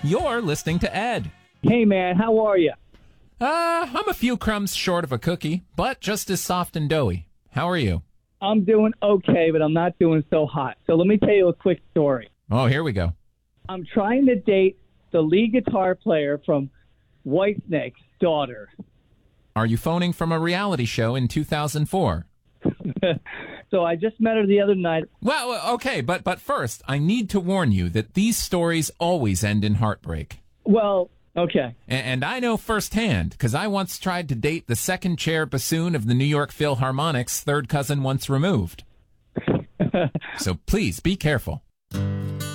You're listening to Ed. Hey, man, how are you? I'm a few crumbs short of a cookie, but just as soft and doughy. How are you? I'm doing okay, but I'm not doing so hot. So let me tell you a quick story. Oh, here we go. I'm trying to date the lead guitar player from Whitesnake's daughter. Are you phoning from a reality show in 2004? So I just met her the other night. Well, okay, but first, I need to warn you that these stories always end in heartbreak. Well, okay. And I know firsthand, because I once tried to date the second chair bassoon of the New York Philharmonic's third cousin once removed. So please, be careful.